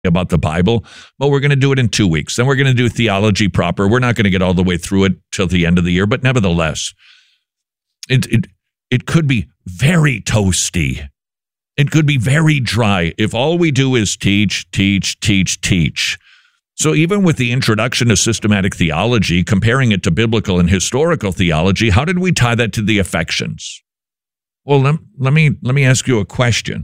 about the Bible, but we're going to do it in 2 weeks. Then we're going to do theology proper. We're not going to get all the way through it till the end of the year, but nevertheless, it could be very toasty. It could be very dry if all we do is teach. So even with the introduction to systematic theology, comparing it to biblical and historical theology, how did we tie that to the affections? Well, let me ask you a question.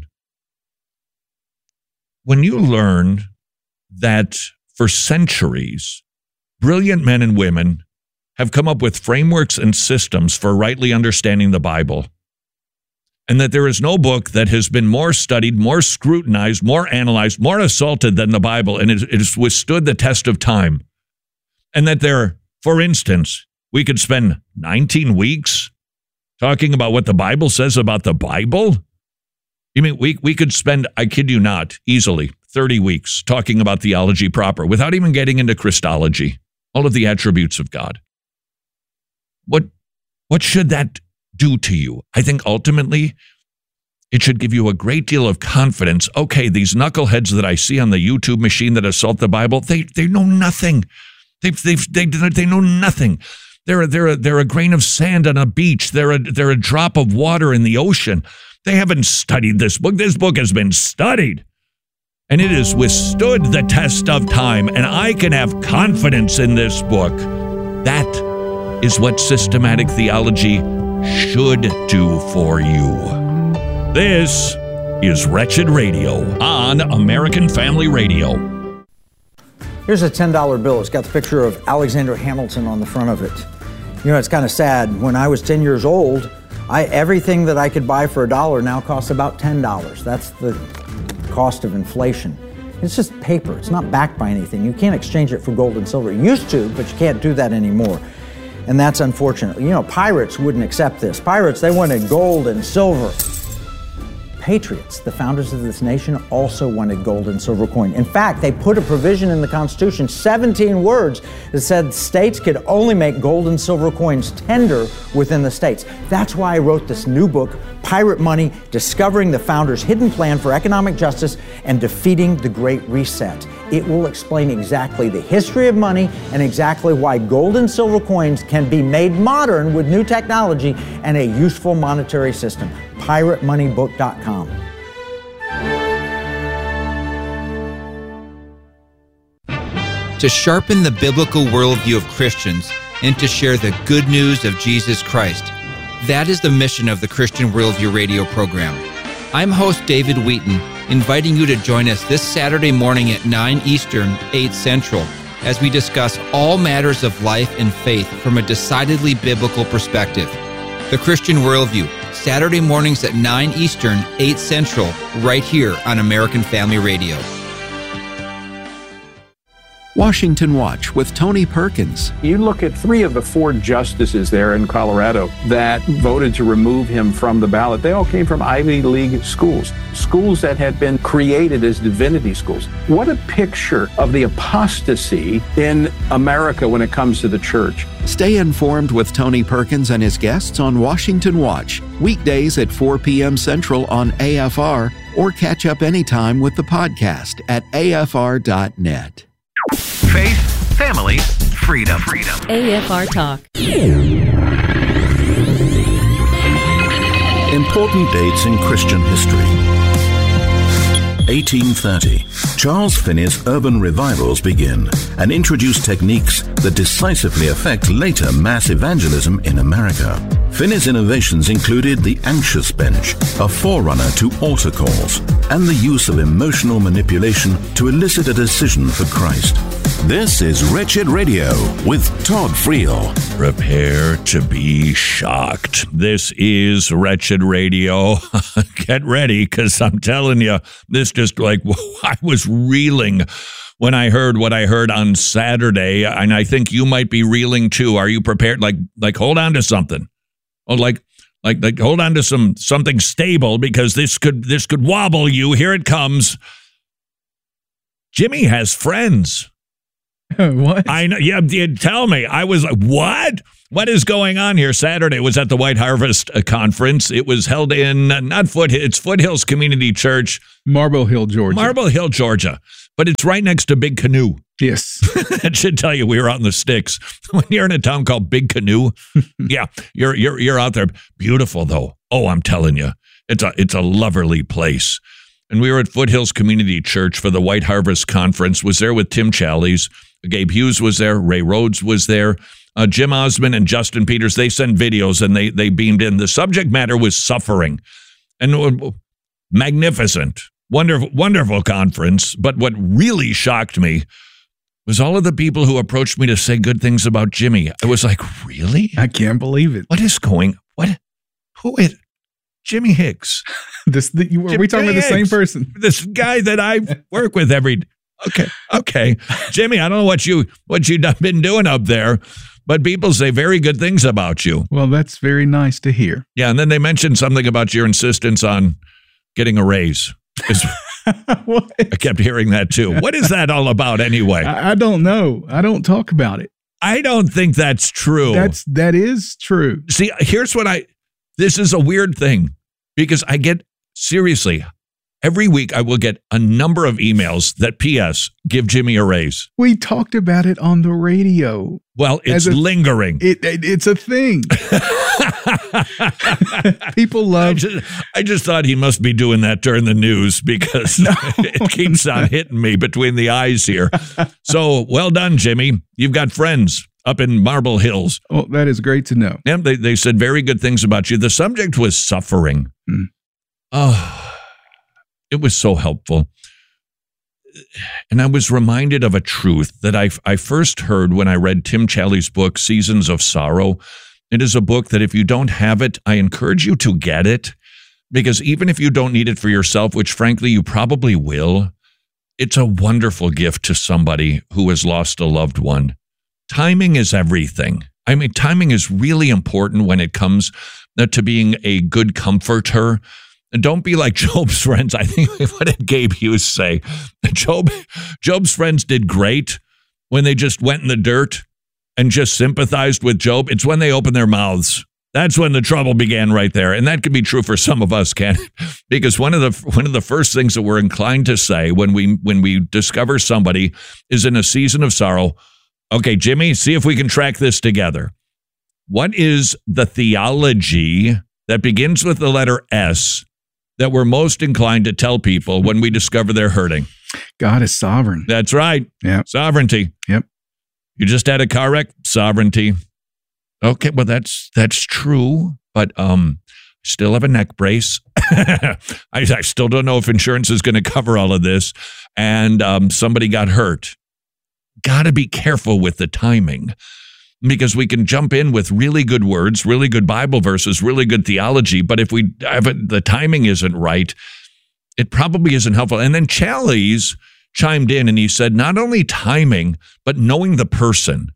When you learn that for centuries, brilliant men and women have come up with frameworks and systems for rightly understanding the Bible, and that there is no book that has been more studied, more scrutinized, more analyzed, more assaulted than the Bible, and it has withstood the test of time, and that there, for instance, we could spend 19 weeks talking about what the Bible says about the Bible? You mean we could spend, I kid you not, easily 30 weeks talking about theology proper without even getting into Christology, all of the attributes of God. What should that do to you? I think ultimately it should give you a great deal of confidence. Okay, these knuckleheads that I see on the YouTube machine that assault the Bible, they know nothing. They know nothing. They're a grain of sand on a beach. They're a drop of water in the ocean. They haven't studied this book. This book has been studied, and it has withstood the test of time, and I can have confidence in this book. That is what systematic theology should do for you. This is Wretched Radio on American Family Radio. Here's a $10 bill. It's got the picture of Alexander Hamilton on the front of it. You know, it's kind of sad. When I was 10 years old, everything that I could buy for $1 now costs about $10. That's the cost of inflation. It's just paper. It's not backed by anything. You can't exchange it for gold and silver. You used to, but you can't do that anymore. And that's unfortunate. You know, pirates wouldn't accept this. Pirates, they wanted gold and silver. Patriots, the founders of this nation, also wanted gold and silver coin. In fact, they put a provision in the Constitution, 17 words, that said states could only make gold and silver coins tender within the states. That's why I wrote this new book, Pirate Money, Discovering the Founders' Hidden Plan for Economic Justice and Defeating the Great Reset. It will explain exactly the history of money and exactly why gold and silver coins can be made modern with new technology and a useful monetary system. PirateMoneyBook.com. To sharpen the biblical worldview of Christians and to share the good news of Jesus Christ. That is the mission of the Christian Worldview radio program. I'm host David Wheaton, inviting you to join us this Saturday morning at 9 Eastern, 8 Central, as we discuss all matters of life and faith from a decidedly biblical perspective. The Christian Worldview, Saturday mornings at 9 Eastern, 8 Central, right here on American Family Radio. Washington Watch with Tony Perkins. You look at 3 of the 4 justices there in Colorado that voted to remove him from the ballot. They all came from Ivy League schools, schools that had been created as divinity schools. What a picture of the apostasy in America when it comes to the church. Stay informed with Tony Perkins and his guests on Washington Watch, weekdays at 4 p.m. Central on AFR, or catch up anytime with the podcast at afr.net. Faith, family, freedom. AFR Talk. Important dates in Christian history. 1830. Charles Finney's urban revivals begin and introduce techniques that decisively affect later mass evangelism in America. Finney's innovations included the anxious bench, a forerunner to altar calls, and the use of emotional manipulation to elicit a decision for Christ. This is Wretched Radio with Todd Friel. Prepare to be shocked. This is Wretched Radio. Get ready, because I'm telling you, this just like, I was reeling when I heard what I heard on Saturday, and I think you might be reeling too. Are you prepared? Like hold on to something. Oh, like hold on to something stable, because this could wobble you. Here it comes. Jimmy has friends. What? I know. Yeah, tell me. I was like, what? What is going on here? Saturday was at the White Harvest Conference. It was held in it's Foothills Community Church. Marble Hill, Georgia. Marble Hill, Georgia. But it's right next to Big Canoe. Yes. That should tell you we were out in the sticks. When you're in a town called Big Canoe, yeah, you're out there. Beautiful though. Oh, I'm telling you, it's a lovely place. And we were at Foothills Community Church for the White Harvest Conference. Was there with Tim Challies. Gabe Hughes was there. Ray Rhodes was there. Jim Osmond and Justin Peters, they sent videos and they beamed in. The subject matter was suffering. And magnificent, wonderful conference. But what really shocked me was all of the people who approached me to say good things about Jimmy. I was like, really? I can't believe it. Who is Jimmy Hicks? Are we talking about the same person? This guy that I work with every day. Okay. Jimmy, I don't know what you've been doing up there, but people say very good things about you. Well, that's very nice to hear. Yeah, and then they mentioned something about your insistence on getting a raise. I kept hearing that too. What is that all about anyway? I don't know. I don't talk about it. I don't think that's true. That is true. See, this is a weird thing because I get, seriously, every week I will get a number of emails that P.S. give Jimmy a raise. We talked about it on the radio. Well, it's lingering. It's a thing. People love. I just thought he must be doing that during the news because it keeps on hitting me between the eyes here. So well done, Jimmy. You've got friends up in Marble Hills. Oh, that is great to know. Yeah, they said very good things about you. The subject was suffering. Oh, it was so helpful. And I was reminded of a truth that I first heard when I read Tim Challies' book, Seasons of Sorrow. It is a book that if you don't have it, I encourage you to get it, because even if you don't need it for yourself, which frankly you probably will, it's a wonderful gift to somebody who has lost a loved one. Timing is everything. I mean, timing is really important when it comes to being a good comforter. And don't be like Job's friends. I think, what did Gabe Hughes say? Job's friends did great when they just went in the dirt and just sympathized with Job. It's when they opened their mouths. That's when the trouble began right there. And that could be true for some of us, Ken, because one of the first things that we're inclined to say when we discover somebody is in a season of sorrow. Okay, Jimmy, see if we can track this together. What is the theology that begins with the letter S that we're most inclined to tell people when we discover they're hurting? God is sovereign. That's right. Yeah. Sovereignty. Yep. You just had a car wreck? Sovereignty. Okay, well, that's true, but still have a neck brace. I still don't know if insurance is going to cover all of this, and somebody got hurt. Got to be careful with the timing, because we can jump in with really good words, really good Bible verses, really good theology, but if the timing isn't right, it probably isn't helpful. And then Challies chimed in and he said, not only timing, but knowing the person.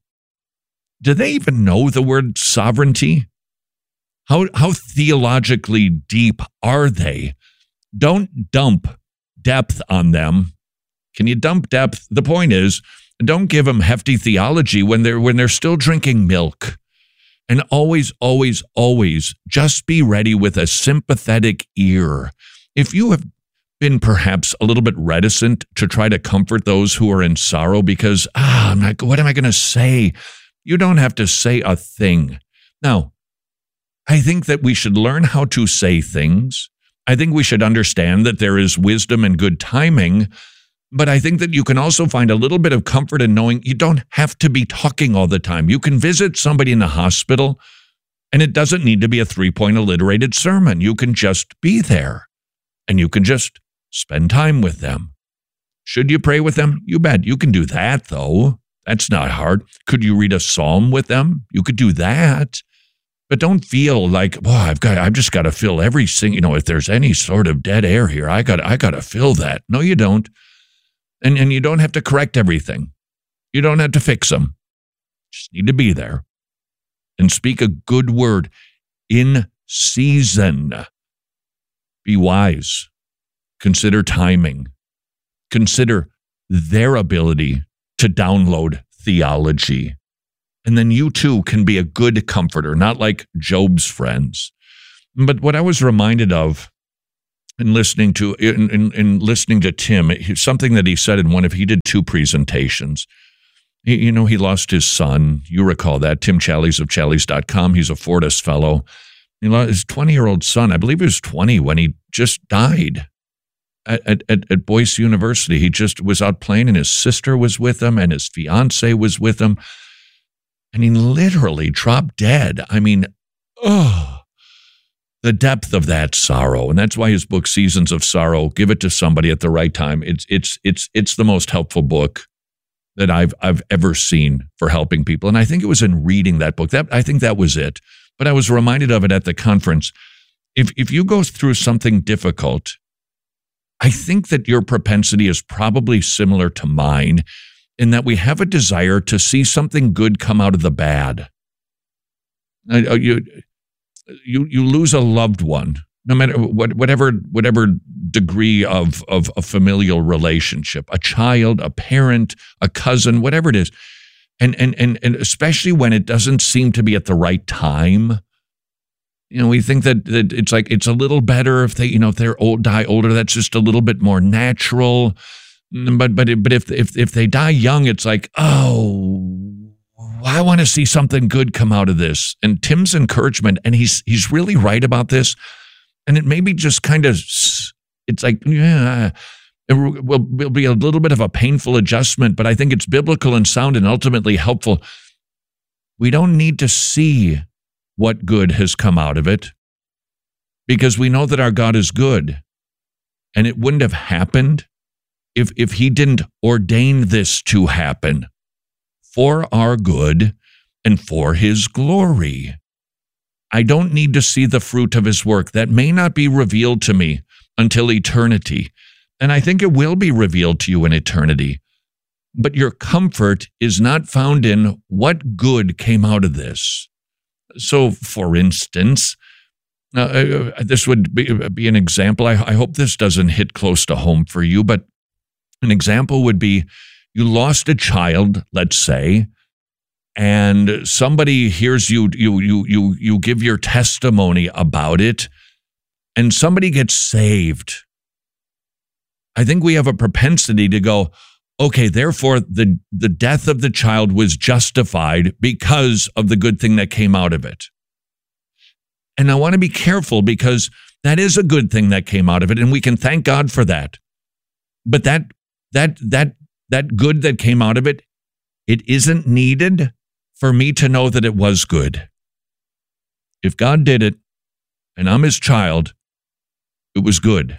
Do they even know the word sovereignty? How theologically deep are they? Don't dump depth on them. Can you dump depth? The point is, don't give them hefty theology when they're still drinking milk. And always, always, always just be ready with a sympathetic ear. If you have been perhaps a little bit reticent to try to comfort those who are in sorrow because, what am I going to say? You don't have to say a thing. Now, I think that we should learn how to say things. I think we should understand that there is wisdom and good timing. But I think that you can also find a little bit of comfort in knowing you don't have to be talking all the time. You can visit somebody in the hospital, and it doesn't need to be a 3-point alliterated sermon. You can just be there, and you can just spend time with them. Should you pray with them? You bet. You can do that, though. That's not hard. Could you read a psalm with them? You could do that. But don't feel like, I've just got to fill every single, if there's any sort of dead air here, I got to fill that. No, you don't. And you don't have to correct everything. You don't have to fix them. Just need to be there and speak a good word in season. Be wise. Consider timing. Consider their ability to download theology. And then you too can be a good comforter, not like Job's friends. But what I was reminded of in listening to Tim, something that he said in he did 2 presentations. He lost his son. You recall that. Tim Challies of Challies.com. He's a Fortis fellow. He lost his 20-year-old son. I believe he was 20 when he just died at Boyce University. He just was out playing, and his sister was with him, and his fiance was with him. And he literally dropped dead. I mean, the depth of that sorrow. And that's why his book, Seasons of Sorrow, give it to somebody at the right time. It's the most helpful book that I've ever seen for helping people. And I think it was in reading that book. I think that was it. But I was reminded of it at the conference. If you go through something difficult, I think that your propensity is probably similar to mine in that we have a desire to see something good come out of the bad. You lose a loved one, no matter whatever degree of a familial relationship, a child, a parent, a cousin, whatever it is. And especially when it doesn't seem to be at the right time. We think that it's like it's a little better if they're die older. That's just a little bit more natural. But if they die young, it's like, I want to see something good come out of this. And Tim's encouragement, and he's really right about this. And it may be just kind of, it's like, it will be a little bit of a painful adjustment, but I think it's biblical and sound and ultimately helpful. We don't need to see what good has come out of it because we know that our God is good. And it wouldn't have happened if he didn't ordain this to happen for our good and for his glory. I don't need to see the fruit of his work. That may not be revealed to me until eternity. And I think it will be revealed to you in eternity. But your comfort is not found in what good came out of this. So, for instance, this would be an example. I hope this doesn't hit close to home for you, but an example would be you lost a child, let's say, and somebody hears you give your testimony about it, and somebody gets saved. I think we have a propensity to go, okay, therefore the death of the child was justified because of the good thing that came out of it. And I want to be careful because that is a good thing that came out of it, and we can thank God for that. But that good that came out of it, it isn't needed for me to know that it was good. If God did it, and I'm his child, it was good.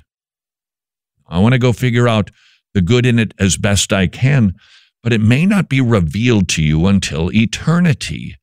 I want to go figure out the good in it as best I can, but it may not be revealed to you until eternity.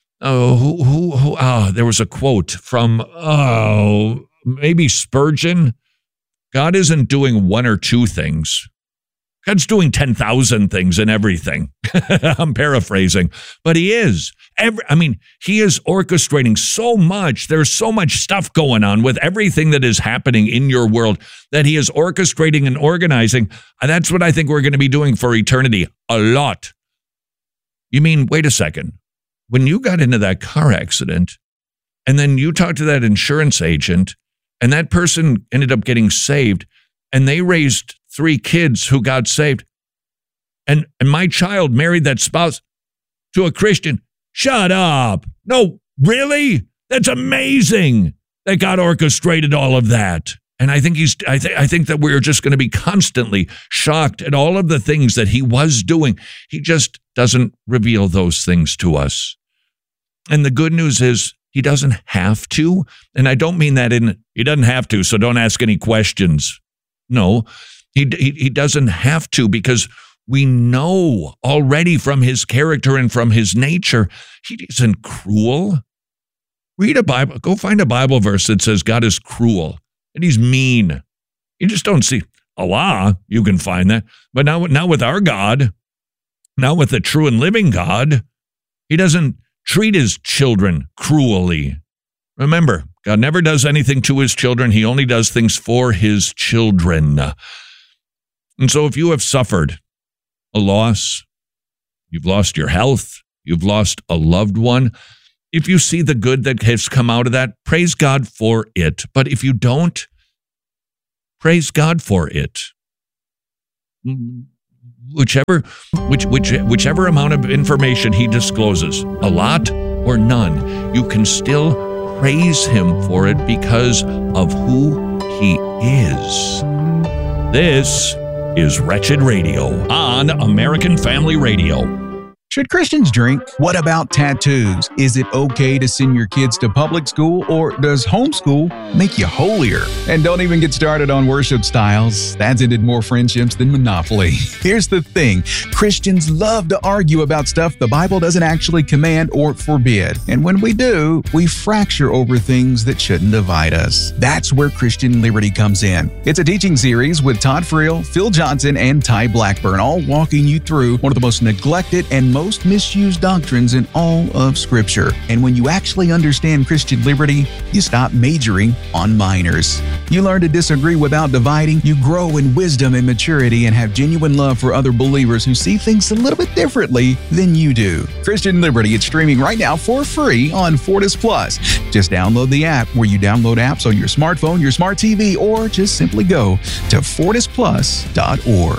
There was a quote from, maybe Spurgeon. God isn't doing one or two things. God's doing 10,000 things and everything. I'm paraphrasing, but he is. He is orchestrating so much. There's so much stuff going on with everything that is happening in your world that he is orchestrating and organizing. And that's what I think we're going to be doing for eternity. A lot. You mean, wait a second. When you got into that car accident and then you talked to that insurance agent and that person ended up getting saved and they raised 3 kids who got saved. And my child married that spouse to a Christian. Shut up. No, really? That's amazing that God orchestrated all of that. And I think I think that we're just going to be constantly shocked at all of the things that he was doing. He just doesn't reveal those things to us. And the good news is he doesn't have to. And I don't mean that he doesn't have to, so don't ask any questions. No. He doesn't have to because we know already from his character and from his nature, he isn't cruel. Read a Bible. Go find a Bible verse that says God is cruel and he's mean. You just don't see Allah. You can find that. But now with our God, now with the true and living God, he doesn't treat his children cruelly. Remember, God never does anything to his children. He only does things for his children. And so if you have suffered a loss, you've lost your health, you've lost a loved one, if you see the good that has come out of that, praise God for it. But if you don't, praise God for it. Whichever amount of information he discloses, a lot or none, you can still praise him for it because of who he is. This is Wretched Radio on American Family Radio. Should Christians drink? What about tattoos? Is it okay to send your kids to public school, or does homeschool make you holier? And don't even get started on worship styles. That's ended more friendships than Monopoly. Here's the thing. Christians love to argue about stuff the Bible doesn't actually command or forbid. And when we do, we fracture over things that shouldn't divide us. That's where Christian Liberty comes in. It's a teaching series with Todd Friel, Phil Johnson, and Ty Blackburn, all walking you through one of the most neglected and most misused doctrines in all of Scripture. And when you actually understand Christian liberty, you stop majoring on minors. You learn to disagree without dividing. You grow in wisdom and maturity and have genuine love for other believers who see things a little bit differently than you do. Christian Liberty, it's streaming right now for free on Fortis Plus. Just download the app where you download apps on your smartphone, your smart TV, or just simply go to fortisplus.org.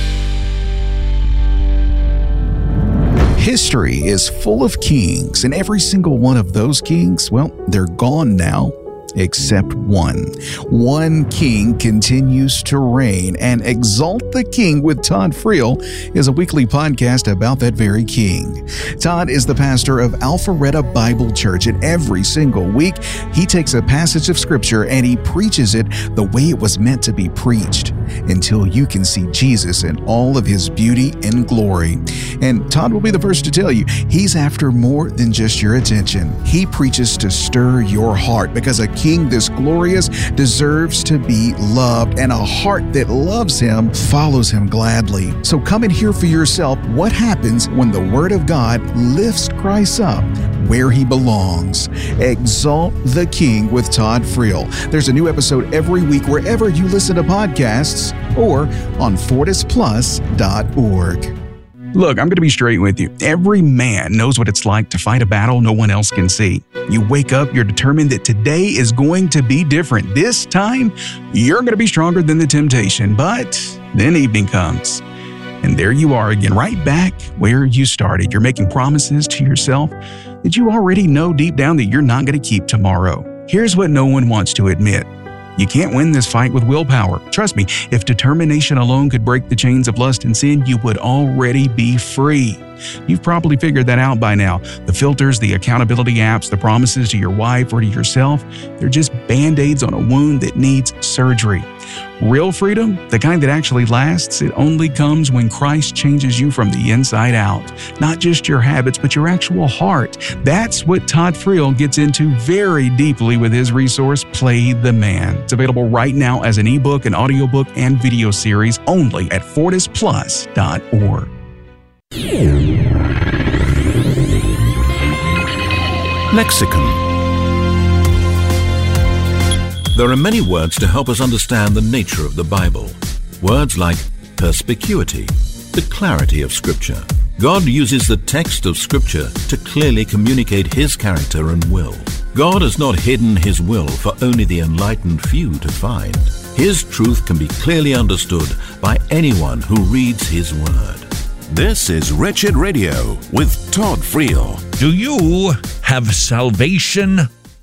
History is full of kings, and every single one of those kings, well, they're gone now, except one. One king continues to reign, and Exalt the King with Todd Friel is a weekly podcast about that very king. Todd is the pastor of Alpharetta Bible Church, and every single week, he takes a passage of Scripture and he preaches it the way it was meant to be preached, until you can see Jesus in all of his beauty and glory. And Todd will be the first to tell you, he's after more than just your attention. He preaches to stir your heart, because a king this glorious deserves to be loved, and a heart that loves him follows him gladly. So come and hear for yourself what happens when the Word of God lifts Christ up where he belongs. Exalt the King with Todd Friel. There's a new episode every week wherever you listen to podcasts or on fortisplus.org. Look, I'm going to be straight with you. Every man knows what it's like to fight a battle no one else can see. You wake up, you're determined that today is going to be different. This time, you're going to be stronger than the temptation. But then evening comes, and there you are again, right back where you started. You're making promises to yourself that you already know deep down that you're not going to keep tomorrow. Here's what no one wants to admit. You can't win this fight with willpower. Trust me, if determination alone could break the chains of lust and sin, you would already be free. You've probably figured that out by now. The filters, the accountability apps, the promises to your wife or to yourself, they're just Band-Aids on a wound that needs surgery. Real freedom, the kind that actually lasts, it only comes when Christ changes you from the inside out. Not just your habits, but your actual heart. That's what Todd Friel gets into very deeply with his resource, Play the Man. It's available right now as an ebook, an audiobook, and video series only at fortisplus.org. Lexicon. There are many words to help us understand the nature of the Bible. Words like perspicuity, the clarity of Scripture. God uses the text of Scripture to clearly communicate His character and will. God has not hidden His will for only the enlightened few to find. His truth can be clearly understood by anyone who reads His Word. This is Wretched Radio with Todd Friel. Do you have salvation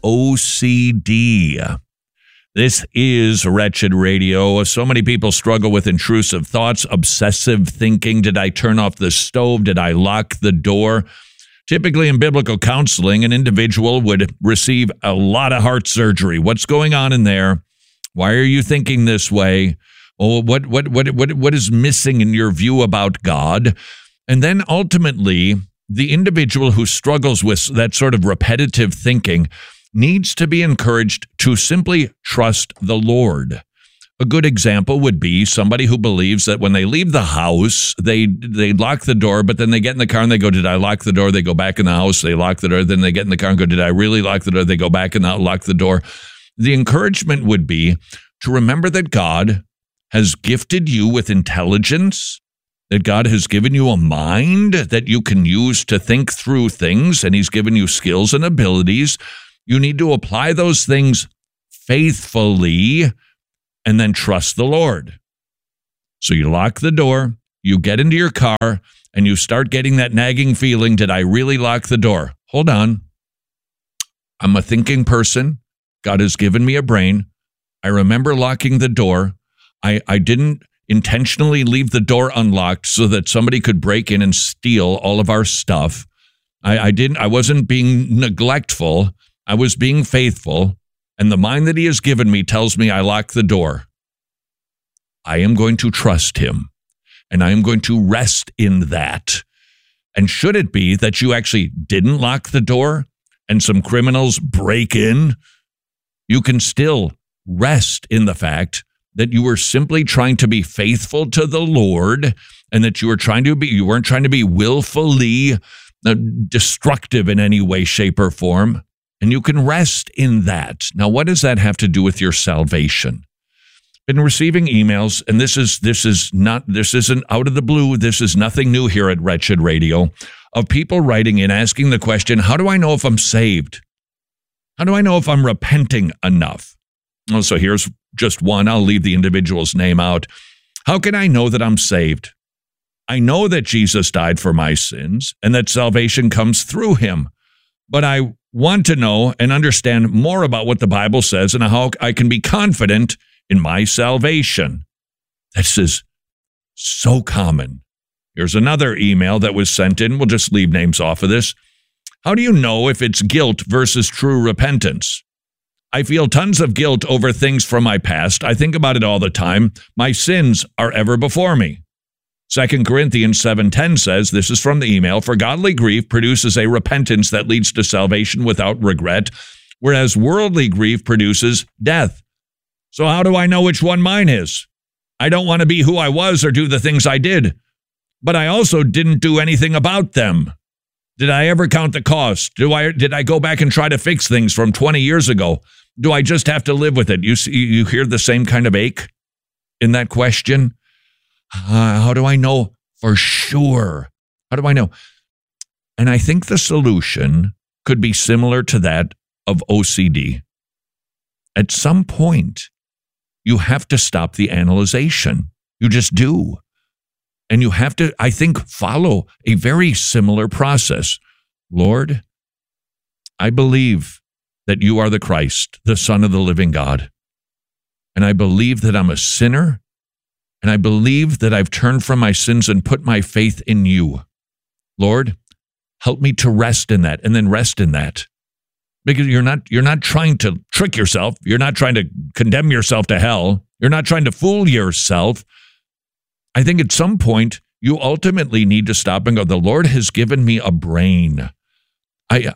OCD? This is Wretched Radio. So many people struggle with intrusive thoughts, obsessive thinking. Did I turn off the stove? Did I lock the door? Typically in biblical counseling, an individual would receive a lot of heart surgery. What's going on in there? Why are you thinking this way? Oh, what is missing in your view about God? And then ultimately, the individual who struggles with that sort of repetitive thinking needs to be encouraged to simply trust the Lord. A good example would be somebody who believes that when they leave the house, they lock the door, but then they get in the car and they go, did I lock the door? They go back in the house, they lock the door, then they get in the car and go, did I really lock the door? They go back and lock the door. The encouragement would be to remember that God has gifted you with intelligence that God has given you a mind that you can use to think through things, and he's given you skills and abilities. You need to apply those things faithfully and then trust the Lord. So you lock the door, you get into your car, and you start getting that nagging feeling, did I really lock the door? Hold on. I'm a thinking person. God has given me a brain. I remember locking the door. I didn't intentionally leave the door unlocked so that somebody could break in and steal all of our stuff. I wasn't being neglectful. I was being faithful. And the mind that he has given me tells me I lock the door. I am going to trust him. And I am going to rest in that. And should it be that you actually didn't lock the door and some criminals break in, you can still rest in the fact that you were simply trying to be faithful to the Lord, and that you weren't trying to be willfully destructive in any way, shape, or form. And you can rest in that. Now, what does that have to do with your salvation? Been receiving emails, and this isn't out of the blue. This is nothing new here at Wretched Radio, of people writing in asking the question, how do I know if I'm saved? How do I know if I'm repenting enough? Oh, so here's just one. I'll leave the individual's name out. How can I know that I'm saved? I know that Jesus died for my sins and that salvation comes through him. But I want to know and understand more about what the Bible says and how I can be confident in my salvation. This is so common. Here's another email that was sent in. We'll just leave names off of this. How do you know if it's guilt versus true repentance? I feel tons of guilt over things from my past. I think about it all the time. My sins are ever before me. 2 Corinthians 7:10 says, this is from the email, for godly grief produces a repentance that leads to salvation without regret, whereas worldly grief produces death. So how do I know which one mine is? I don't want to be who I was or do the things I did, but I also didn't do anything about them. Did I ever count the cost? Did I go back and try to fix things from 20 years ago? Do I just have to live with it? You hear the same kind of ache in that question? How do I know for sure? How do I know? And I think the solution could be similar to that of OCD. At some point, you have to stop the analyzation. You just do. And you have to, I think, follow a very similar process. Lord, I believe that you are the Christ, the Son of the living God. And I believe that I'm a sinner. And I believe that I've turned from my sins and put my faith in you. Lord, help me to rest in that and then rest in that. Because you're not trying to trick yourself. You're not trying to condemn yourself to hell. You're not trying to fool yourself. I think at some point, you ultimately need to stop and go, the Lord has given me a brain. I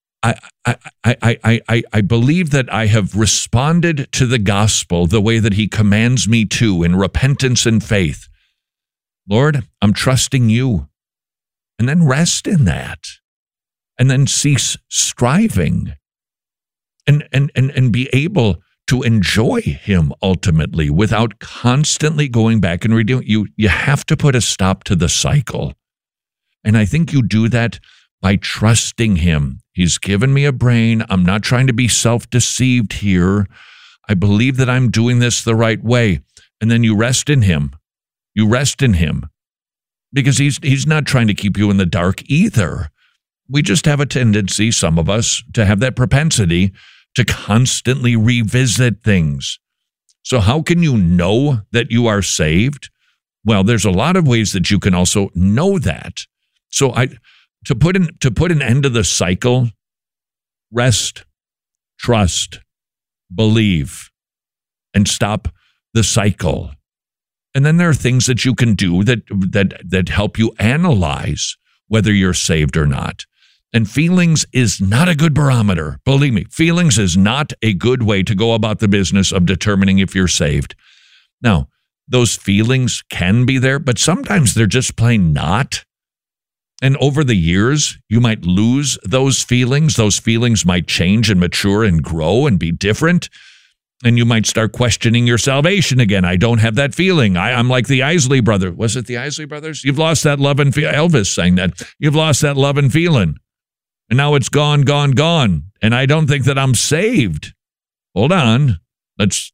believe that I have responded to the gospel the way that he commands me to in repentance and faith. Lord, I'm trusting you. And then rest in that. And then cease striving. And be able to enjoy him ultimately without constantly going back and redoing. You have to put a stop to the cycle. And I think you do that by trusting him. He's given me a brain. I'm not trying to be self-deceived here. I believe that I'm doing this the right way. And then you rest in him. You rest in him. Because he's not trying to keep you in the dark either. We just have a tendency, some of us, to have that propensity to constantly revisit things. So how can you know that you are saved? Well, there's a lot of ways that you can also know that. So to put an end to the cycle, rest, trust, believe, and stop the cycle. And then there are things that you can do that help you analyze whether you're saved or not. And feelings is not a good barometer. Believe me, feelings is not a good way to go about the business of determining if you're saved. Now, those feelings can be there, but sometimes they're just plain not. And over the years, you might lose those feelings. Those feelings might change and mature and grow and be different. And you might start questioning your salvation again. I don't have that feeling. I'm like the Isley brother. Was it the Isley brothers? You've lost that love and feeling. Elvis sang that. You've lost that love and feeling. And now it's gone, gone, gone. And I don't think that I'm saved. Hold on. Let's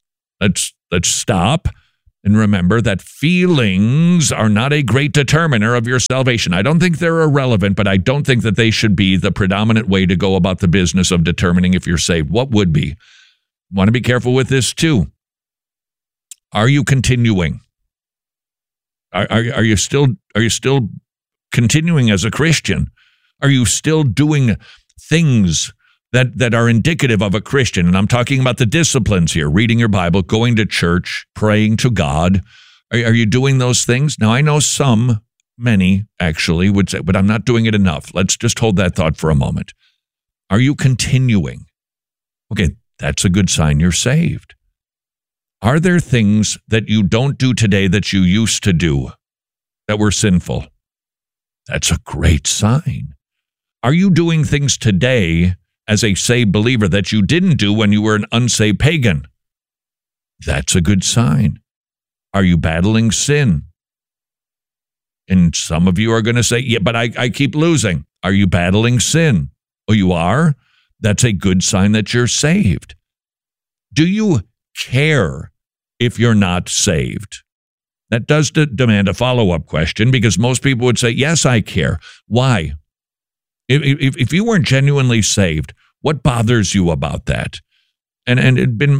stop and remember that feelings are not a great determiner of your salvation. I don't think they're irrelevant, but I don't think that they should be the predominant way to go about the business of determining if you're saved. What would be? Want to be careful with this too. Are you continuing? Are you still continuing as a Christian? Are you still doing things that are indicative of a Christian? And I'm talking about the disciplines here: reading your Bible, going to church, praying to God. Are you doing those things? Now, I know many actually would say, but I'm not doing it enough. Let's just hold that thought for a moment. Are you continuing? Okay, that's a good sign you're saved. Are there things that you don't do today that you used to do that were sinful? That's a great sign. Are you doing things today as a saved believer that you didn't do when you were an unsaved pagan? That's a good sign. Are you battling sin? And some of you are going to say, yeah, but I keep losing. Are you battling sin? Oh, you are? That's a good sign that you're saved. Do you care if you're not saved? That does demand a follow-up question, because most people would say, yes, I care. Why? If you weren't genuinely saved, what bothers you about that? And it's been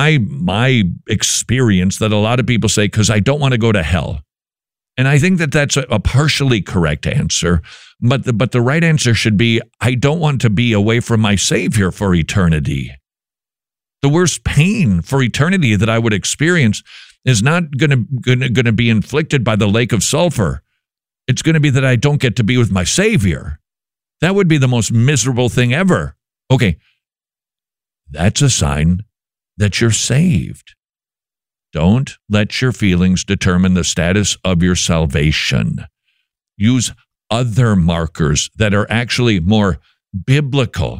my experience that a lot of people say, because I don't want to go to hell. And I think that that's a partially correct answer, but the right answer should be, I don't want to be away from my Savior for eternity. The worst pain for eternity that I would experience is not going to be inflicted by the lake of sulfur. It's going to be that I don't get to be with my Savior. That would be the most miserable thing ever. Okay, that's a sign that you're saved. Don't let your feelings determine the status of your salvation. Use other markers that are actually more biblical.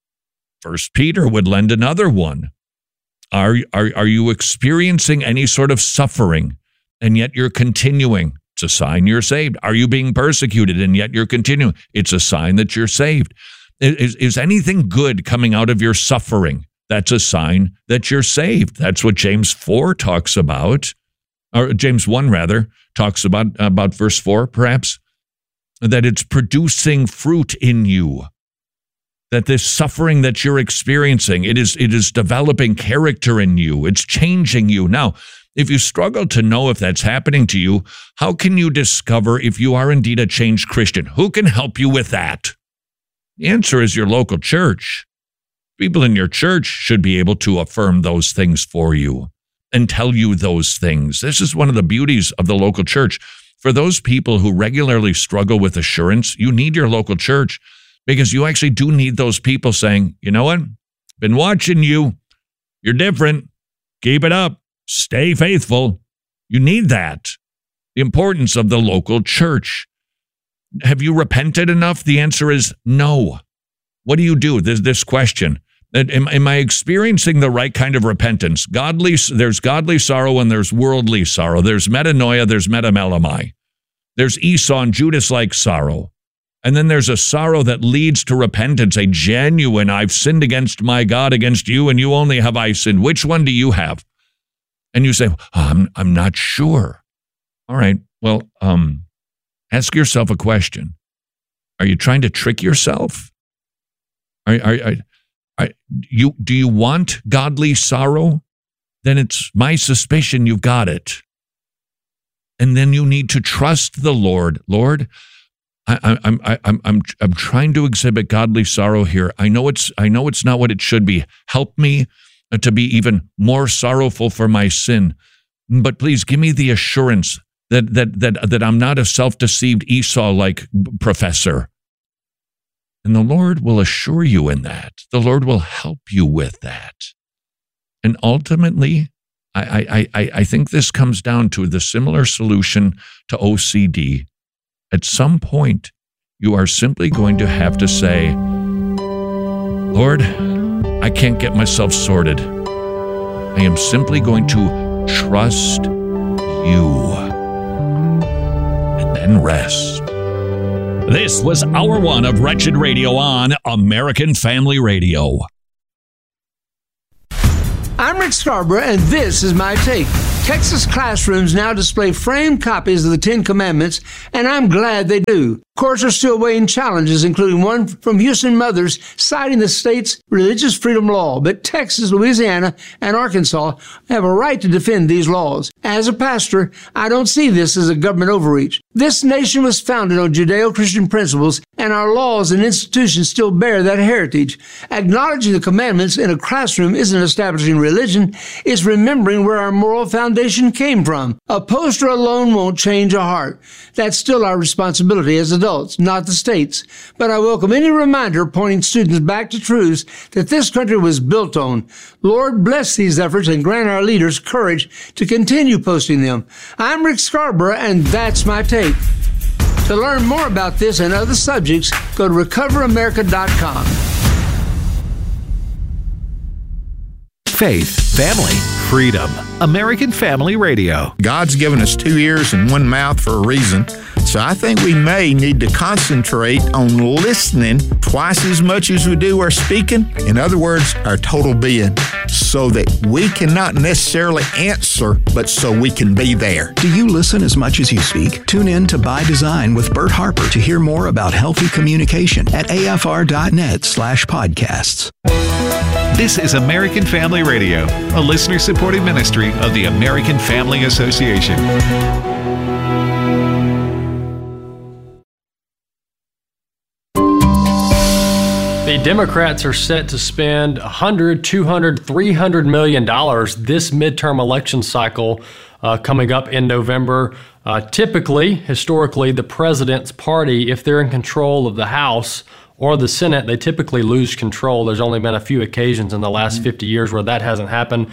1 Peter would lend another one. Are you experiencing any sort of suffering and yet you're continuing? It's a sign you're saved. Are you being persecuted and yet you're continuing? It's a sign that you're saved. Is anything good coming out of your suffering? That's a sign that you're saved. That's what James 4 talks about, or James 1 rather, talks about verse 4 perhaps, that it's producing fruit in you. That this suffering that you're experiencing, it is developing character in you. It's changing you. Now, if you struggle to know if that's happening to you, how can you discover if you are indeed a changed Christian? Who can help you with that? The answer is your local church. People in your church should be able to affirm those things for you and tell you those things. This is one of the beauties of the local church. For those people who regularly struggle with assurance, you need your local church, because you actually do need those people saying, you know what? Been watching you. You're different. Keep it up. Stay faithful. You need that. The importance of the local church. Have you repented enough? The answer is no. What do you do? There's this question. Am I experiencing the right kind of repentance? There's godly sorrow and there's worldly sorrow. There's metanoia, there's metamelamai. There's Esau and Judas-like sorrow. And then there's a sorrow that leads to repentance, a genuine, I've sinned against my God, against you, and you only have I sinned. Which one do you have? And you say, I'm not sure. All right, well, ask yourself a question. Are you trying to trick yourself? Do you want godly sorrow? Then it's my suspicion you've got it. And then you need to trust the Lord. Lord, I'm trying to exhibit godly sorrow here. I know it's not what it should be. Help me to be even more sorrowful for my sin. But please give me the assurance that I'm not a self-deceived Esau-like professor. And the Lord will assure you in that. The Lord will help you with that. And ultimately, I think this comes down to the similar solution to OCD. At some point, you are simply going to have to say, Lord, I can't get myself sorted. I am simply going to trust you and then rest. This was Hour 1 of Wretched Radio on American Family Radio. I'm Rick Scarborough, and this is my take. Texas classrooms now display framed copies of the Ten Commandments, and I'm glad they do. Courts are still weighing challenges, including one from Houston mothers citing the state's religious freedom law. But Texas, Louisiana, and Arkansas have a right to defend these laws. As a pastor, I don't see this as a government overreach. This nation was founded on Judeo-Christian principles, and our laws and institutions still bear that heritage. Acknowledging the commandments in a classroom isn't establishing religion, it's remembering where our moral foundation came from. A poster alone won't change a heart. That's still our responsibility as adults, not the state's. But I welcome any reminder pointing students back to truths that this country was built on. Lord, bless these efforts and grant our leaders courage to continue posting them. I'm Rick Scarborough, and that's my take. To learn more about this and other subjects, go to recoveramerica.com. Faith, family, freedom. American Family Radio. God's given us 2 ears and 1 mouth for a reason. So I think we may need to concentrate on listening twice as much as we do our speaking. In other words, our total being, so that we can not necessarily answer, but so we can be there. Do you listen as much as you speak? Tune in to By Design with Bert Harper to hear more about healthy communication at afr.net/podcasts. This is American Family Radio, a listener-supported ministry of the American Family Association. The Democrats are set to spend $100, $200, $300 million this midterm election cycle coming up in November. Historically, the president's party, if they're in control of the House or the Senate, they typically lose control. There's only been a few occasions in the last 50 years where that hasn't happened.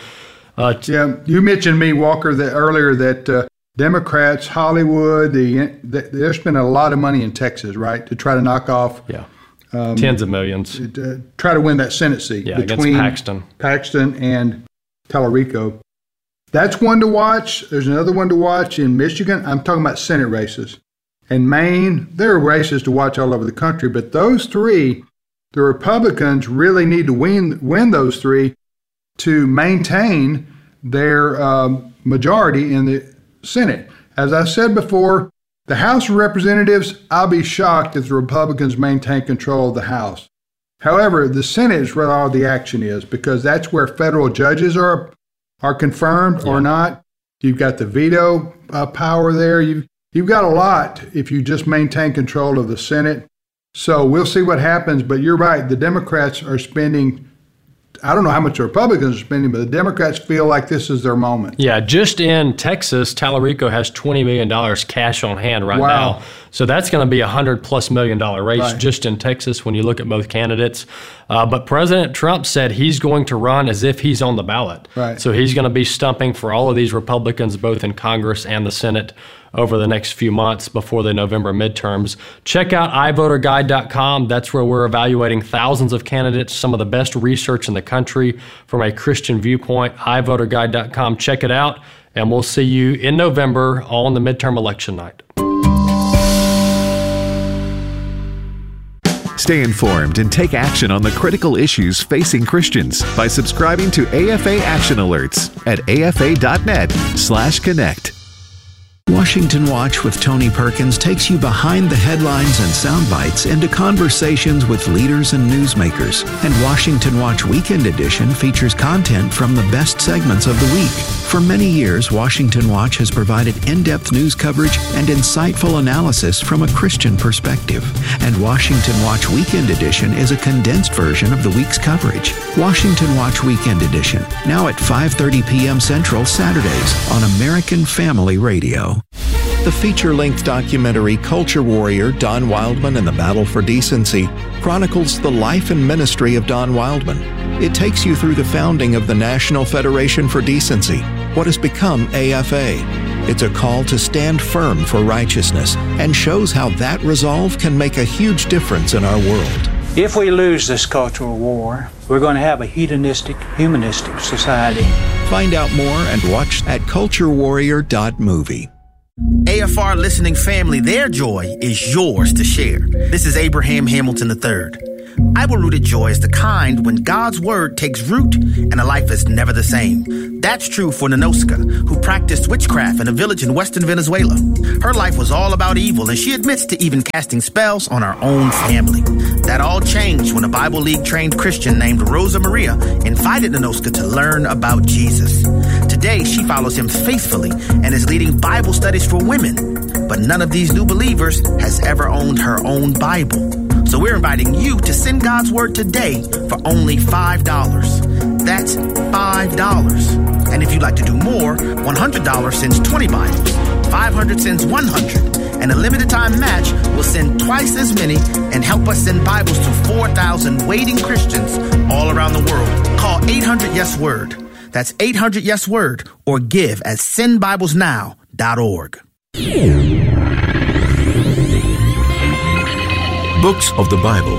You mentioned me, Walker, earlier that Democrats, Hollywood, they're spending a lot of money in Texas, right, to try to knock off tens of millions. Try to win that Senate seat between Paxton and Tallarico. That's one to watch. There's another one to watch in Michigan. I'm talking about Senate races. In Maine, there are races to watch all over the country, but those three, the Republicans really need to win those three to maintain their majority in the Senate. As I said before, the House of Representatives, I'll be shocked if the Republicans maintain control of the House. However, the Senate is where all the action is, because that's where federal judges are confirmed or not. You've got the veto power there. You've got a lot if you just maintain control of the Senate. So we'll see what happens, but you're right. The Democrats are spending, I don't know how much the Republicans are spending, but the Democrats feel like this is their moment. Yeah, just in Texas, Tallarico has $20 million cash on hand right now. So that's going to be a $100+ million race just in Texas when you look at both candidates. But President Trump said he's going to run as if he's on the ballot. Right. So he's going to be stumping for all of these Republicans, both in Congress and the Senate, over the next few months before the November midterms. Check out iVoterGuide.com. That's where we're evaluating thousands of candidates, some of the best research in the country from a Christian viewpoint. iVoterGuide.com. Check it out, and we'll see you in November on the midterm election night. Stay informed and take action on the critical issues facing Christians by subscribing to AFA Action Alerts at afa.net/connect. Washington Watch with Tony Perkins takes you behind the headlines and sound bites into conversations with leaders and newsmakers. And Washington Watch Weekend Edition features content from the best segments of the week. For many years, Washington Watch has provided in-depth news coverage and insightful analysis from a Christian perspective. And Washington Watch Weekend Edition is a condensed version of the week's coverage. Washington Watch Weekend Edition, now at 5:30 p.m. Central Saturdays on American Family Radio. The feature-length documentary Culture Warrior, Don Wildman and the Battle for Decency chronicles the life and ministry of Don Wildman. It takes you through the founding of the National Federation for Decency, what has become AFA. It's a call to stand firm for righteousness and shows how that resolve can make a huge difference in our world. If we lose this cultural war, we're going to have a hedonistic, humanistic society. Find out more and watch at culturewarrior.movie. AFR listening family, their joy is yours to share. This is Abraham Hamilton III. Bible-rooted joy is the kind when God's word takes root and a life is never the same. That's true for Nanoska, who practiced witchcraft in a village in western Venezuela. Her life was all about evil, and she admits to even casting spells on her own family. That all changed when a Bible League-trained Christian named Rosa Maria invited Nanoska to learn about Jesus. Today, she follows him faithfully and is leading Bible studies for women. But none of these new believers has ever owned her own Bible. So we're inviting you to send God's word today for only $5. That's $5. And if you'd like to do more, $100 sends 20 Bibles, $500 sends 100, and a limited time match will send twice as many and help us send Bibles to 4,000 waiting Christians all around the world. Call 800-YES-WORD. That's 800-YES-WORD, or give at sendbiblesnow.org. Books of the Bible.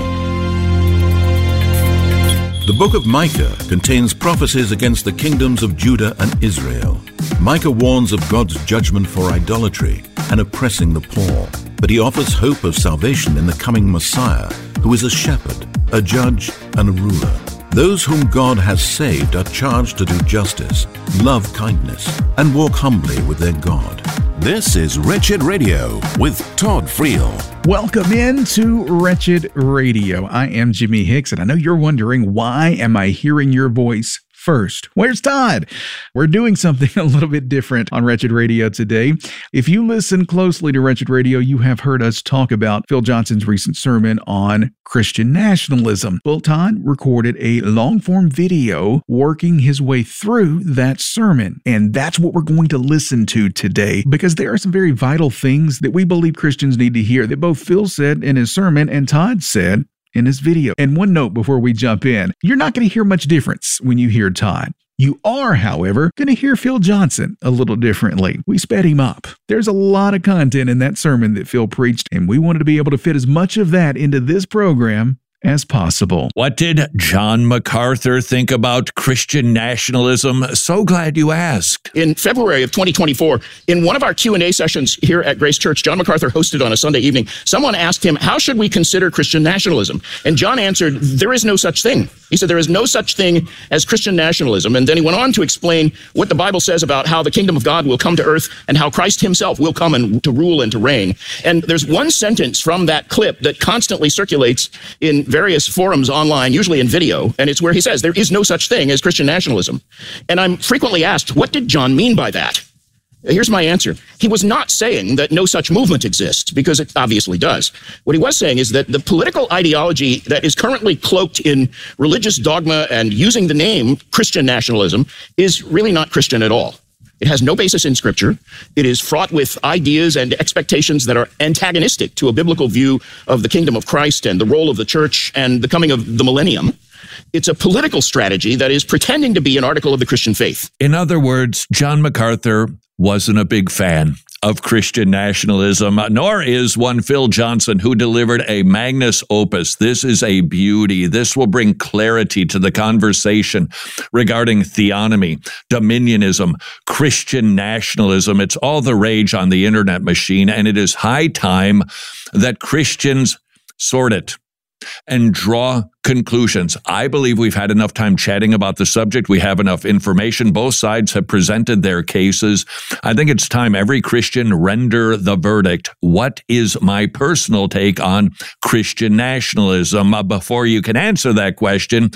The book of Micah contains prophecies against the kingdoms of Judah and Israel. Micah warns of God's judgment for idolatry and oppressing the poor, but he offers hope of salvation in the coming Messiah, who is a shepherd, a judge, and a ruler. Those whom God has saved are charged to do justice, love kindness, and walk humbly with their God. This is Wretched Radio with Todd Friel. Welcome into Wretched Radio. I am Jimmy Hicks, and I know you're wondering, why am I hearing your voice first? Where's Todd? We're doing something a little bit different on Wretched Radio today. If you listen closely to Wretched Radio, you have heard us talk about Phil Johnson's recent sermon on Christian nationalism. Well, Todd recorded a long-form video working his way through that sermon, and that's what we're going to listen to today, because there are some very vital things that we believe Christians need to hear that both Phil said in his sermon and Todd said in his video. And one note before we jump in, you're not going to hear much difference when you hear Todd. You are, however, going to hear Phil Johnson a little differently. We sped him up. There's a lot of content in that sermon that Phil preached, and we wanted to be able to fit as much of that into this program as possible. What did John MacArthur think about Christian nationalism? So glad you asked. In February of 2024, in one of our Q&A sessions here at Grace Church, John MacArthur hosted on a Sunday evening, someone asked him, how should we consider Christian nationalism? And John answered, there is no such thing. He said, there is no such thing as Christian nationalism. And then he went on to explain what the Bible says about how the kingdom of God will come to earth and how Christ himself will come and to rule and to reign. And there's one sentence from that clip that constantly circulates in various forums online, usually in video, and it's where he says, there is no such thing as Christian nationalism. And I'm frequently asked, what did John mean by that? Here's my answer. He was not saying that no such movement exists, because it obviously does. What he was saying is that the political ideology that is currently cloaked in religious dogma and using the name Christian nationalism is really not Christian at all. It has no basis in Scripture. It is fraught with ideas and expectations that are antagonistic to a biblical view of the kingdom of Christ and the role of the church and the coming of the millennium. It's a political strategy that is pretending to be an article of the Christian faith. In other words, John MacArthur wasn't a big fan of Christian nationalism, nor is one Phil Johnson, who delivered a magnus opus. This is a beauty. This will bring clarity to the conversation regarding theonomy, dominionism, Christian nationalism. It's all the rage on the internet machine, and it is high time that Christians sort it and draw conclusions. I believe we've had enough time chatting about the subject. We have enough information. Both sides have presented their cases. I think it's time every Christian render the verdict. What is my personal take on Christian nationalism? Before you can answer that question,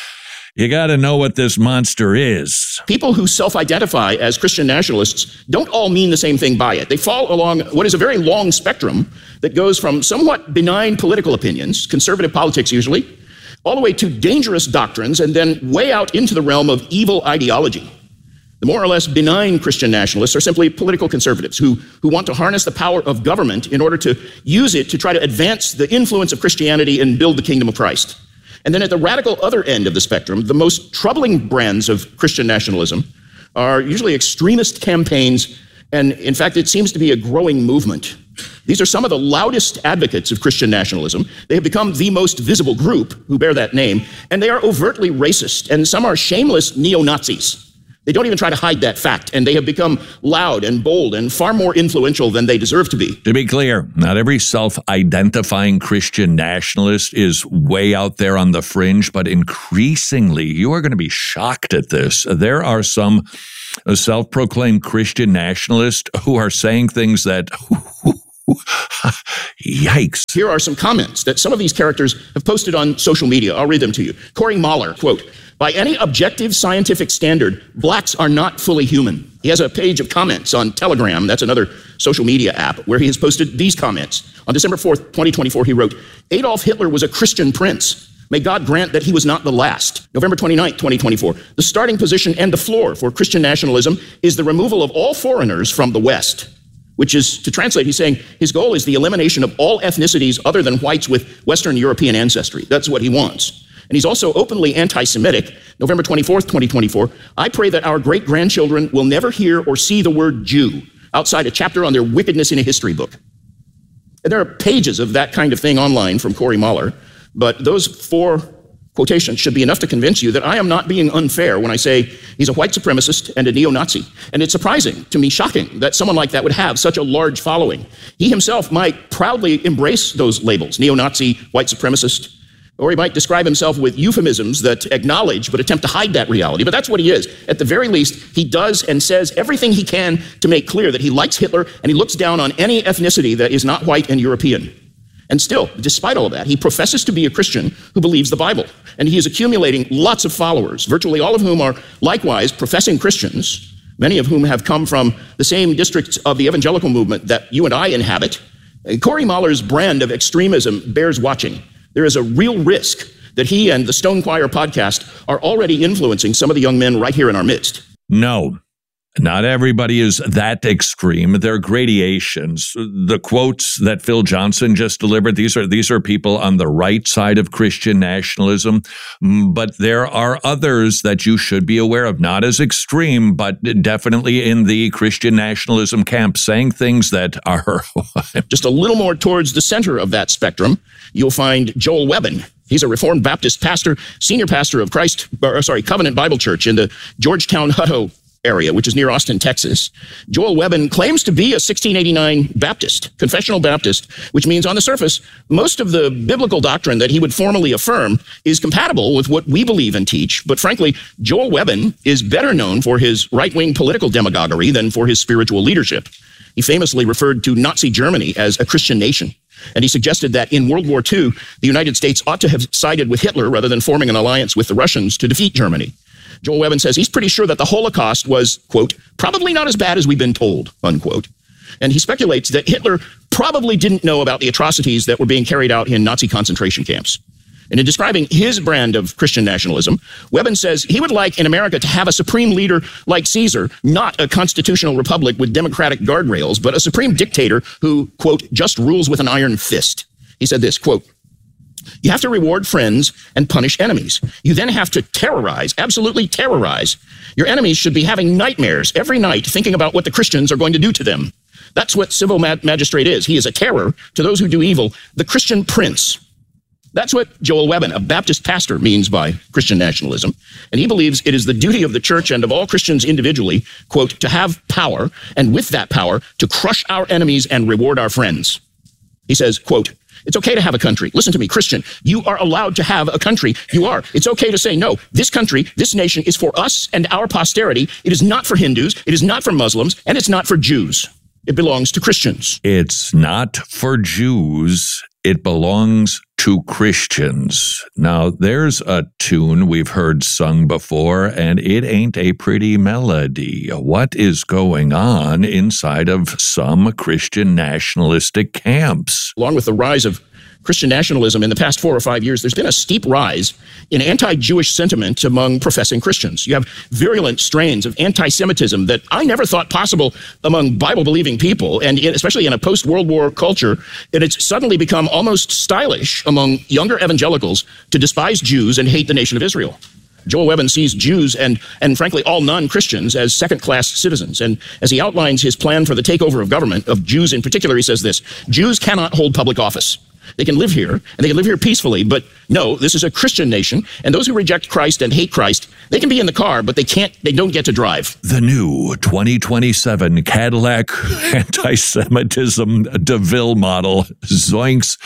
you got to know what this monster is. People who self-identify as Christian nationalists don't all mean the same thing by it. They fall along what is a very long spectrum that goes from somewhat benign political opinions, conservative politics usually, all the way to dangerous doctrines, and then way out into the realm of evil ideology. The more or less benign Christian nationalists are simply political conservatives who want to harness the power of government in order to use it to try to advance the influence of Christianity and build the kingdom of Christ. And then at the radical other end of the spectrum, the most troubling brands of Christian nationalism are usually extremist campaigns, and in fact, it seems to be a growing movement. These are some of the loudest advocates of Christian nationalism. They have become the most visible group who bear that name, and they are overtly racist, and some are shameless neo-Nazis. They don't even try to hide that fact, and they have become loud and bold and far more influential than they deserve to be. To be clear, not every self-identifying Christian nationalist is way out there on the fringe, but increasingly, you are going to be shocked at this. There are some self-proclaimed Christian nationalists who are saying things that... Yikes. Here are some comments that some of these characters have posted on social media. I'll read them to you. Corey Mahler, quote, "By any objective scientific standard, blacks are not fully human." He has a page of comments on Telegram, that's another social media app, where he has posted these comments. On December 4th, 2024, he wrote, "Adolf Hitler was a Christian prince. May God grant that he was not the last." November 29th, 2024, "The starting position and the floor for Christian nationalism is the removal of all foreigners from the West." Which is, to translate, he's saying his goal is the elimination of all ethnicities other than whites with Western European ancestry. That's what he wants. And he's also openly anti-Semitic. November 24th, 2024, "I pray that our great-grandchildren will never hear or see the word Jew outside a chapter on their wickedness in a history book." And there are pages of that kind of thing online from Corey Mahler, but those 4 quotations should be enough to convince you that I am not being unfair when I say he's a white supremacist and a neo-Nazi. And it's surprising, to me shocking, that someone like that would have such a large following. He himself might proudly embrace those labels, neo-Nazi, white supremacist, or he might describe himself with euphemisms that acknowledge but attempt to hide that reality. But that's what he is. At the very least, he does and says everything he can to make clear that he likes Hitler and he looks down on any ethnicity that is not white and European. And still, despite all of that, he professes to be a Christian who believes the Bible. And he is accumulating lots of followers, virtually all of whom are likewise professing Christians, many of whom have come from the same districts of the evangelical movement that you and I inhabit. Corey Mahler's brand of extremism bears watching. There is a real risk that he and the Stone Choir podcast are already influencing some of the young men right here in our midst. No. Not everybody is that extreme. There are gradations. The quotes that Phil Johnson just delivered, these are people on the right side of Christian nationalism. But there are others that you should be aware of, not as extreme, but definitely in the Christian nationalism camp, saying things that are... Just a little more towards the center of that spectrum, you'll find Joel Webbon. He's a Reformed Baptist pastor, senior pastor of Covenant Bible Church in the Georgetown Hutto area, which is near Austin, Texas. Joel Webbon claims to be a 1689 Baptist, confessional Baptist, which means on the surface, most of the biblical doctrine that he would formally affirm is compatible with what we believe and teach. But frankly, Joel Webbon is better known for his right-wing political demagoguery than for his spiritual leadership. He famously referred to Nazi Germany as a Christian nation. And he suggested that in World War II, the United States ought to have sided with Hitler rather than forming an alliance with the Russians to defeat Germany. Joel Webbon says he's pretty sure that the Holocaust was, quote, probably not as bad as we've been told, unquote. And he speculates that Hitler probably didn't know about the atrocities that were being carried out in Nazi concentration camps. And in describing his brand of Christian nationalism, Webbon says he would like in America to have a supreme leader like Caesar, not a constitutional republic with democratic guardrails, but a supreme dictator who, quote, just rules with an iron fist. He said this, quote, you have to reward friends and punish enemies. You then have to terrorize, absolutely terrorize. Your enemies should be having nightmares every night thinking about what the Christians are going to do to them. That's what civil magistrate is. He is a terror to those who do evil, the Christian prince. That's what Joel Webbon, a Baptist pastor, means by Christian nationalism. And he believes it is the duty of the church and of all Christians individually, quote, to have power, and with that power, to crush our enemies and reward our friends. He says, quote, it's okay to have a country. Listen to me, Christian. You are allowed to have a country. You are. It's okay to say, no, this country, this nation is for us and our posterity. It is not for Hindus. It is not for Muslims. And it's not for Jews. It belongs to Christians. It's not for Jews. It belongs to Christians. Now, there's a tune we've heard sung before, and it ain't a pretty melody. What is going on inside of some Christian nationalistic camps? Along with the rise of Christian nationalism in the past 4 or 5 years, there's been a steep rise in anti-Jewish sentiment among professing Christians. You have virulent strains of anti-Semitism that I never thought possible among Bible-believing people, and especially in a post-World War culture, and it's suddenly become almost stylish among younger evangelicals to despise Jews and hate the nation of Israel. Joel Webbon sees Jews and frankly all non-Christians as second-class citizens. And as he outlines his plan for the takeover of government, of Jews in particular, he says this, Jews cannot hold public office. They can live here, and they can live here peacefully. But no, this is a Christian nation, and those who reject Christ and hate Christ, they can be in the car, but they don't get to drive. The new 2027 Cadillac anti-Semitism DeVille model, Zoinks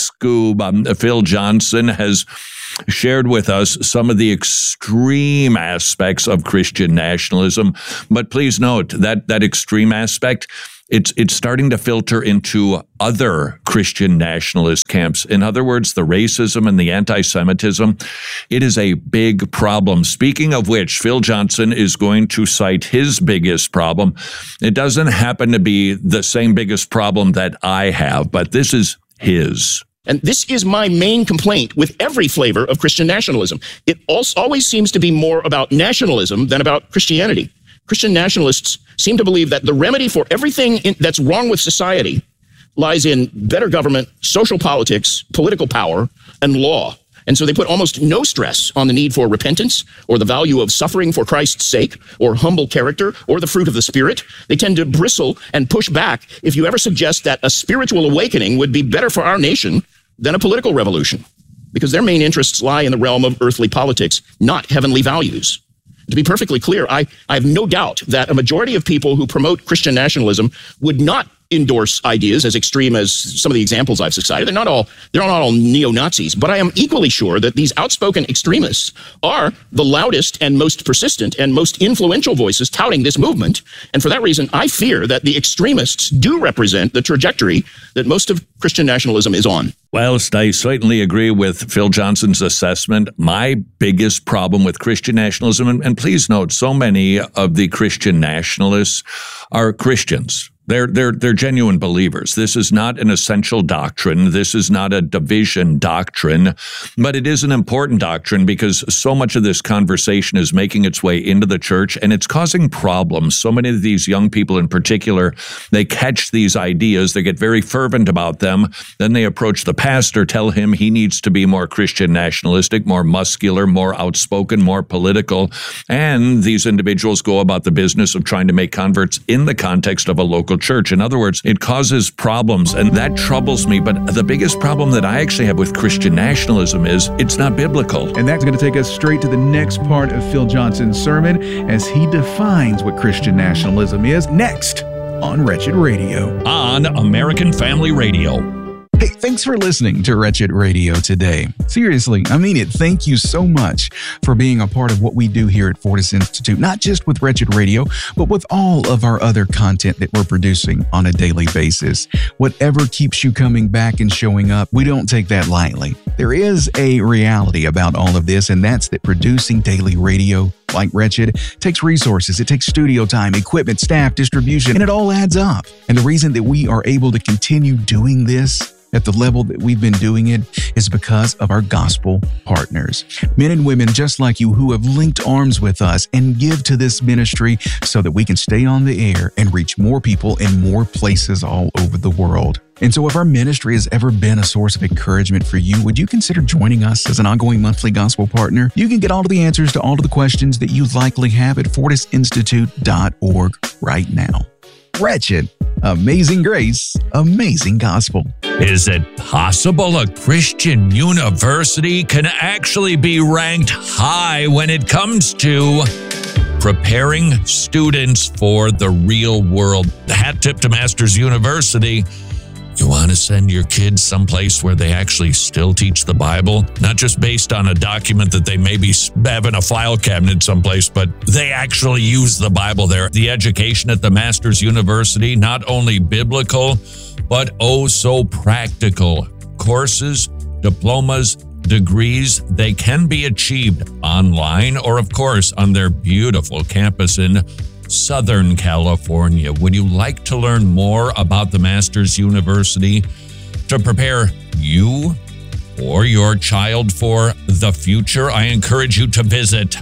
Scoob. Phil Johnson has shared with us some of the extreme aspects of Christian nationalism. But please note that extreme aspect, it's starting to filter into other Christian nationalist camps. In other words, the racism and the anti-Semitism, it is a big problem. Speaking of which, Phil Johnson is going to cite his biggest problem. It doesn't happen to be the same biggest problem that I have, but this is his. And this is my main complaint with every flavor of Christian nationalism. It always seems to be more about nationalism than about Christianity. Christian nationalists seem to believe that the remedy for everything that's wrong with society lies in better government, social politics, political power, and law. And so they put almost no stress on the need for repentance or the value of suffering for Christ's sake or humble character or the fruit of the Spirit. They tend to bristle and push back if you ever suggest that a spiritual awakening would be better for our nation than a political revolution, because their main interests lie in the realm of earthly politics, not heavenly values. To be perfectly clear, I have no doubt that a majority of people who promote Christian nationalism would not endorse ideas as extreme as some of the examples I've cited. They're not all neo-Nazis, but I am equally sure that these outspoken extremists are the loudest and most persistent and most influential voices touting this movement. And for that reason, I fear that the extremists do represent the trajectory that most of Christian nationalism is on. Whilst I certainly agree with Phil Johnson's assessment, my biggest problem with Christian nationalism, and please note, so many of the Christian nationalists are Christians. They're genuine believers. This is not an essential doctrine. This is not a division doctrine, but it is an important doctrine because so much of this conversation is making its way into the church and it's causing problems. So many of these young people in particular, they catch these ideas, they get very fervent about them, then they approach the pastor, tell him he needs to be more Christian nationalistic, more muscular, more outspoken, more political, and these individuals go about the business of trying to make converts in the context of a local church. In other words, it causes problems, and that troubles me. But the biggest problem that I actually have with Christian nationalism is it's not biblical. And that's going to take us straight to the next part of Phil Johnson's sermon as he defines what Christian nationalism is next on Wretched Radio. On American Family Radio. Hey, thanks for listening to Wretched Radio today. Seriously, I mean it. Thank you so much for being a part of what we do here at Fortis Institute, not just with Wretched Radio, but with all of our other content that we're producing on a daily basis. Whatever keeps you coming back and showing up, we don't take that lightly. There is a reality about all of this, and that's that producing daily radio like Wretched takes resources, it takes studio time, equipment, staff, distribution, and it all adds up. And the reason that we are able to continue doing this at the level that we've been doing it is because of our gospel partners. Men and women just like you who have linked arms with us and give to this ministry so that we can stay on the air and reach more people in more places all over the world. And so if our ministry has ever been a source of encouragement for you, would you consider joining us as an ongoing monthly gospel partner? You can get all of the answers to all of the questions that you likely have at fortisinstitute.org right now. Wretched, amazing grace, amazing gospel. Is it possible a Christian university can actually be ranked high when it comes to preparing students for the real world? Hat tip to Masters University. You want to send your kids someplace where they actually still teach the Bible, not just based on a document that they maybe have in a file cabinet someplace, but they actually use the Bible there. The education at the Masters University, not only biblical, but oh so practical. Courses, diplomas, degrees, they can be achieved online or, of course, on their beautiful campus in Southern California. Would you like to learn more about the Masters University to prepare you or your child for the future? I encourage you to visit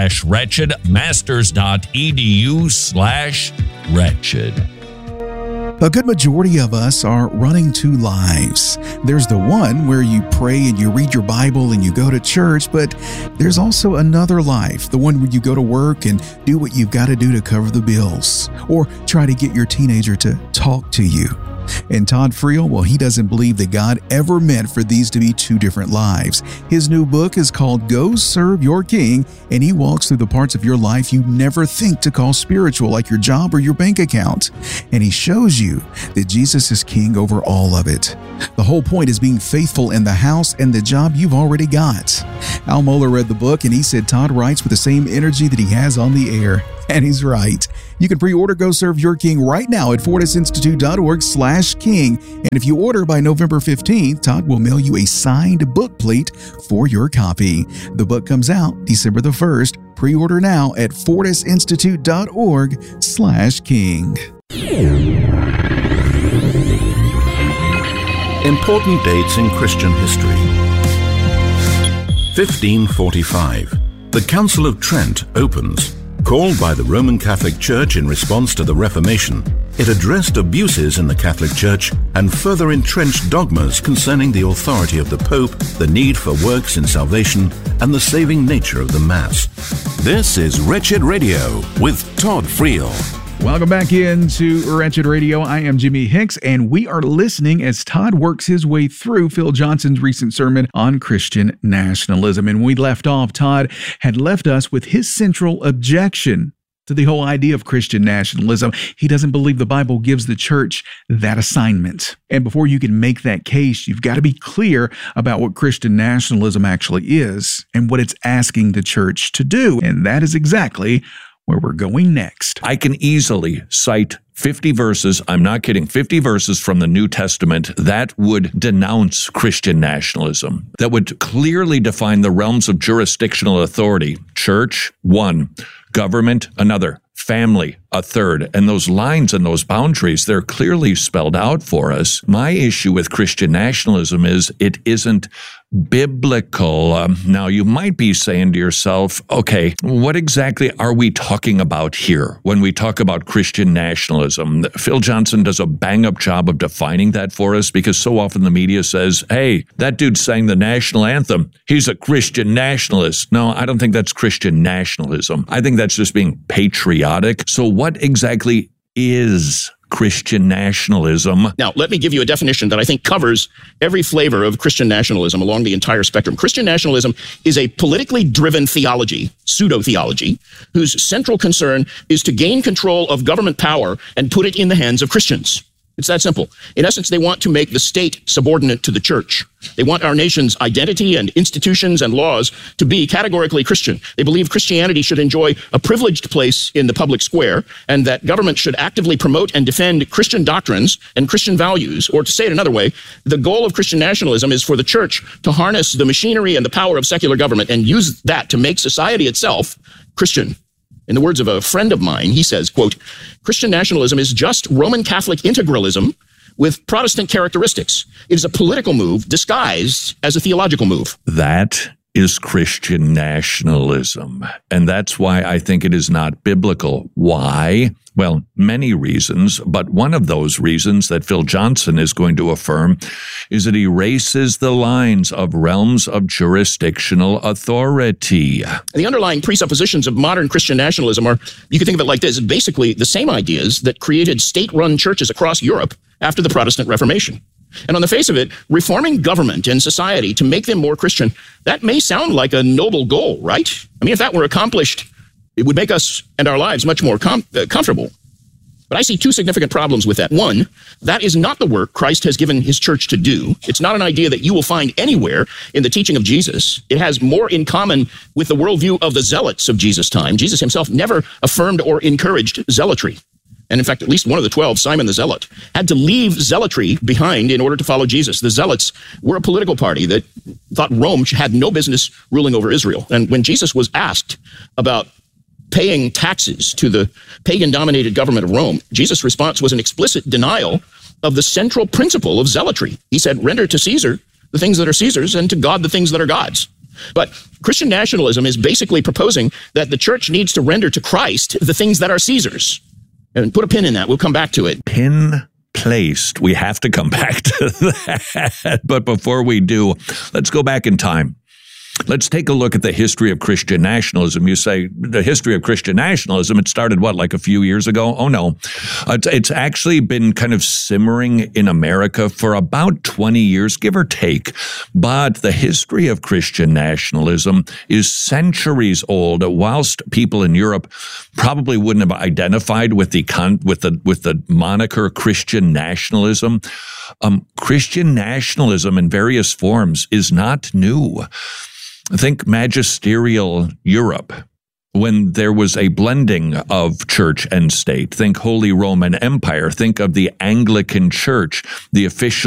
masters.edu/wretched, masters.edu/wretched. A good majority of us are running two lives. There's the one where you pray and you read your Bible and you go to church, but there's also another life, the one where you go to work and do what you've got to do to cover the bills, or try to get your teenager to talk to you. And Todd Friel, well, he doesn't believe that God ever meant for these to be two different lives. His new book is called Go Serve Your King, and he walks through the parts of your life you never think to call spiritual, like your job or your bank account. And he shows you that Jesus is king over all of it. The whole point is being faithful in the house and the job you've already got. Al Mohler read the book, and he said Todd writes with the same energy that he has on the air. And he's right. You can pre-order Go Serve Your King right now at fortisinstitute.org/king. And if you order by November 15th, Todd will mail you a signed book plate for your copy. The book comes out December the 1st. Pre-order now at fortisinstitute.org/king. Important dates in Christian history. 1545. The Council of Trent opens. Called by the Roman Catholic Church in response to the Reformation, it addressed abuses in the Catholic Church and further entrenched dogmas concerning the authority of the Pope, the need for works in salvation, and the saving nature of the Mass. This is Wretched Radio with Todd Friel. Welcome back into Wretched Radio. I am Jimmy Hicks, and we are listening as Todd works his way through Phil Johnson's recent sermon on Christian nationalism. And we left off, Todd had left us with his central objection to the whole idea of Christian nationalism. He doesn't believe the Bible gives the church that assignment. And before you can make that case, you've got to be clear about what Christian nationalism actually is and what it's asking the church to do. And that is exactly where we're going next. I can easily cite 50 verses, I'm not kidding, 50 verses from the New Testament that would denounce Christian nationalism, that would clearly define the realms of jurisdictional authority. Church, one. Government, another. Family, a third. And those lines and those boundaries, they're clearly spelled out for us. My issue with Christian nationalism is it isn't biblical. Now, you might be saying to yourself, okay, what exactly are we talking about here when we talk about Christian nationalism? Phil Johnson does a bang-up job of defining that for us because so often the media says, hey, that dude sang the national anthem. He's a Christian nationalist. No, I don't think that's Christian nationalism. I think that's just being patriotic. So what exactly is Christian nationalism? Now, let me give you a definition that I think covers every flavor of Christian nationalism along the entire spectrum. Christian nationalism is a politically driven theology, pseudo-theology, whose central concern is to gain control of government power and put it in the hands of Christians. It's that simple. In essence, they want to make the state subordinate to the church. They want our nation's identity and institutions and laws to be categorically Christian. They believe Christianity should enjoy a privileged place in the public square and that government should actively promote and defend Christian doctrines and Christian values. Or to say it another way, the goal of Christian nationalism is for the church to harness the machinery and the power of secular government and use that to make society itself Christian. In the words of a friend of mine, he says, quote, Christian nationalism is just Roman Catholic integralism with Protestant characteristics. It is a political move disguised as a theological move. That is Christian nationalism. And that's why I think it is not biblical. Why? Well, many reasons, but one of those reasons that Phil Johnson is going to affirm is it erases the lines of realms of jurisdictional authority. The underlying presuppositions of modern Christian nationalism are, you can think of it like this, basically the same ideas that created state-run churches across Europe after the Protestant Reformation. And on the face of it, reforming government and society to make them more Christian, that may sound like a noble goal, right? I mean, if that were accomplished, it would make us and our lives much more comfortable. But I see two significant problems with that. One, that is not the work Christ has given his church to do. It's not an idea that you will find anywhere in the teaching of Jesus. It has more in common with the worldview of the zealots of Jesus' time. Jesus himself never affirmed or encouraged zealotry. And in fact, at least one of the 12, Simon the Zealot, had to leave zealotry behind in order to follow Jesus. The Zealots were a political party that thought Rome had no business ruling over Israel. And when Jesus was asked about paying taxes to the pagan-dominated government of Rome, Jesus' response was an explicit denial of the central principle of zealotry. He said, render to Caesar the things that are Caesar's and to God the things that are God's. But Christian nationalism is basically proposing that the church needs to render to Christ the things that are Caesar's. And put a pin in that. We'll come back to it. Pin placed. We have to come back to that. But before we do, let's go back in time. Let's take a look at the history of Christian nationalism. You say the history of Christian nationalism, it started like a few years ago? Oh, no. It's actually been kind of simmering in America for about 20 years, give or take. But the history of Christian nationalism is centuries old. Whilst people in Europe probably wouldn't have identified with the moniker Christian nationalism, Christian nationalism in various forms is not new. Think magisterial Europe, when there was a blending of church and state. Think Holy Roman Empire. Think of the Anglican Church, the official